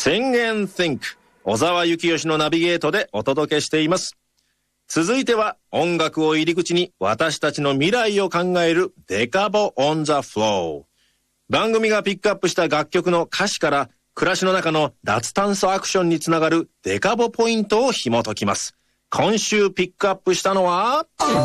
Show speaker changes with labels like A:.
A: Sing and Think 小沢幸義のナビゲートでお届けしています。続いては音楽を入り口に私たちの未来を考えるデカボ on the flow。番組がピックアップした楽曲の歌詞から暮らしの中の脱炭素アクションにつながるデカボポイントを紐解きます。今週ピックアップしたのは